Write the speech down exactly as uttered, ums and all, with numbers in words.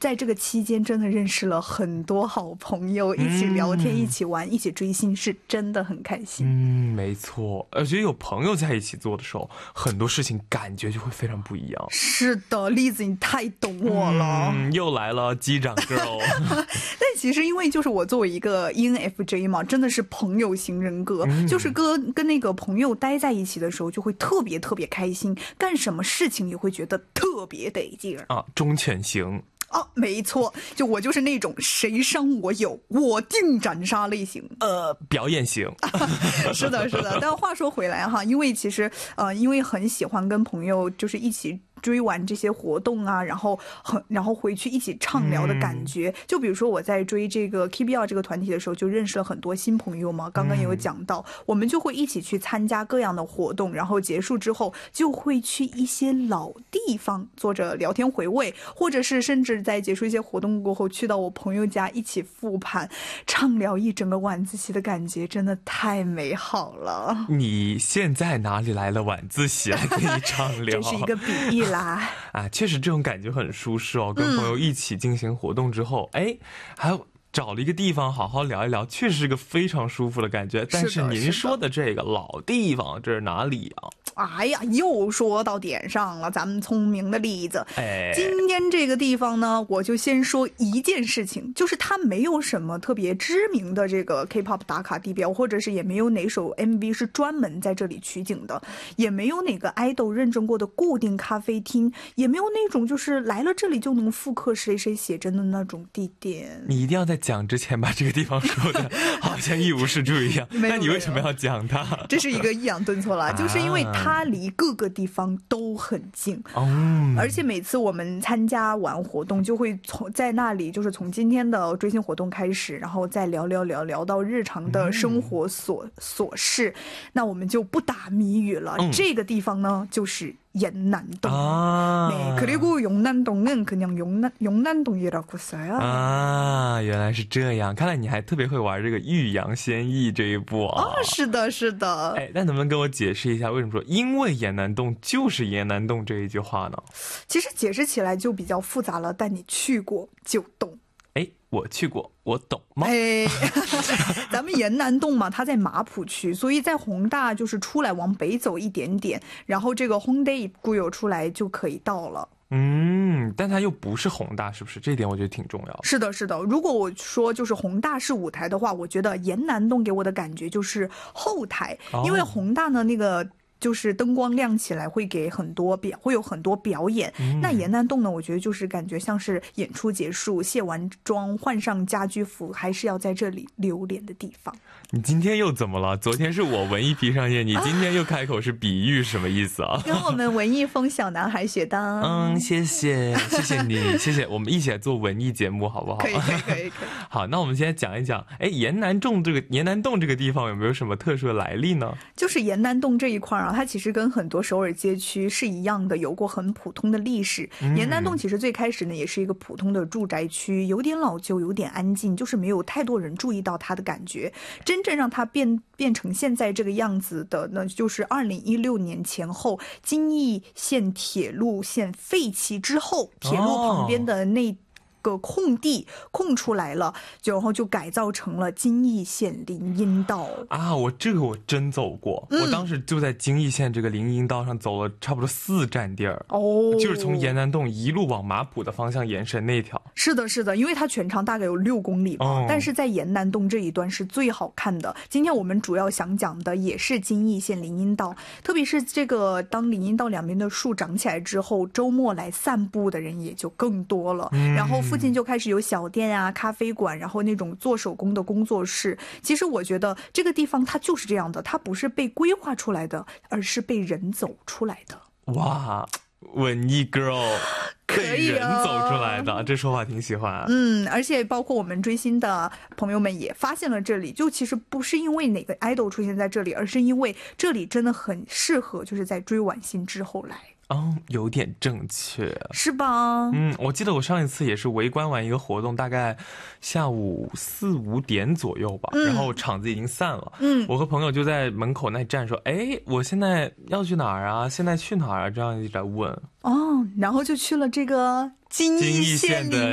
在这个期间真的认识了很多好朋友，一起聊天、嗯、一起玩，一起追星，是真的很开心。 嗯，没错，而且有朋友在一起做的时候，很多事情感觉就会非常不一样。 是的，栗子你太懂我了。 嗯，又来了机长 girl。 但其实因为就是我作为一个 E N F J 嘛，真的是朋友型人格、嗯、就是跟跟那个朋友待在一起的时候就会特别特别开心，干什么事情也会觉得特别得劲啊，忠犬型。 哦，没错，就我就是那种谁伤我有我定斩杀类型， 呃，表演型。 是的，是的。但话说回来哈，因为其实呃，因为很喜欢跟朋友就是一起追完这些活动啊，然后很然后回去一起畅聊的感觉、嗯、就比如说我在追这个 K B R 这个团体的时候就认识了很多新朋友嘛，刚刚也有讲到、嗯、我们就会一起去参加各样的活动，然后结束之后就会去一些老地方坐着聊天回味，或者是甚至在结束一些活动过后去到我朋友家一起复盘畅聊一整个晚自习的感觉真的太美好了。 你现在哪里来了晚自习还可以畅聊？ 这是一个比喻啦。 啊，确实这种感觉很舒适哦，跟朋友一起进行活动之后、嗯、哎，还有找了一个地方好好聊一聊，确实是个非常舒服的感觉。但是您说的这个老地方这是哪里啊？ 哎呀，又说到点上了，咱们聪明的例子。 哎， 今天这个地方呢，我就先说一件事情，就是它没有什么特别知名的这个 K-pop 打卡地标，或者是也没有哪首 M V 是专门在这里取景的，也没有哪个 idol 认证过的固定咖啡厅，也没有那种就是来了这里就能复刻谁谁写真的那种地点。 你一定要在讲之前把这个地方说的好像一无是处一样。那你为什么要讲它？ 这是一个抑扬顿挫了，就是因为它它离各个地方都很近、 哦、 而且每次我们参加完活动就会从在那里就是从今天的追星活动开始，然后再聊聊聊聊到日常的生活琐、嗯、琐事，那我们就不打谜语了、嗯、这个地方呢就是연남동. 아. 네, 그리고 용난동은 그냥 용난 용난동이라고 써요. 啊，原来是这样，看来你还特别会玩这个欲扬先抑这一步啊。 哦，是的，是的。 哎，那能不能跟我解释一下，为什么说因为延南洞就是延南洞这一句话呢？ 其实解释起来就比较复杂了，但你去过就懂。 哎，我去过，我懂吗？ 哎，咱们延南洞嘛，它在马浦区，所以在弘大就是出来往北走一点点，然后这个홍대 입구요出来就可以到了。 嗯，但它又不是弘大，是不是？这一点我觉得挺重要的。 是的，是的。如果我说就是弘大是舞台的话，我觉得延南洞给我的感觉就是后台，哦、因为弘大呢那个。就是灯光亮起来会给很多表会有很多表演、嗯、那延南洞呢我觉得就是感觉像是演出结束卸完妆换上家居服还是要在这里留连的地方。 你今天又怎么了？昨天是我文艺皮上线，你今天又开口是比喻，什么意思啊？ 跟我们文艺风小男孩学的。 嗯，谢谢谢谢你谢谢，我们一起来做文艺节目好不好？ 可以可以可以可以。 好，那我们现在讲一讲，哎，延南洞这个延南洞这个地方有没有什么特殊的来历呢？ 就是延南洞这一块啊，它其实跟很多首尔街区是一样的，有过很普通的历史。嗯、延南洞其实最开始呢，也是一个普通的住宅区，有点老旧，有点安静，就是没有太多人注意到它的感觉。真正让它变变成现在这个样子的呢，就是二零一六年前后，京义线铁路线废弃之后，铁路旁边的那。哦个空地空出来了，然后就改造成了京义线林荫道啊！我这个我真走过、嗯，我当时就在京义线这个林荫道上走了差不多四站地儿哦， 就是从延南洞一路往马浦的方向延伸那条。 是的，是的，因为它全长大概有六公里嘛、哦，但是在延南洞这一段是最好看的。今天我们主要想讲的也是京义线林荫道，特别是这个当林荫道两边的树长起来之后，周末来散步的人也就更多了，嗯、然后附近就开始有小店啊、咖啡馆，然后那种做手工的工作室。其实我觉得这个地方它就是这样的，它不是被规划出来的，而是被人走出来的。 哇，文艺 girl 可以、哦、 被人走出来的，这说法挺喜欢。 嗯，而且包括我们追星的朋友们也发现了这里，就其实不是因为哪个 idol 出现在这里，而是因为这里真的很适合就是在追完星之后来。 嗯，有点正确， 是吧？ 嗯，我记得我上一次也是围观完一个活动，大概下午四五点左右吧、嗯，然后场子已经散了。嗯，我和朋友就在门口那站说：“哎，我现在要去哪儿啊？现在去哪儿啊？”这样一直在问。 哦，然后就去了这个京义线的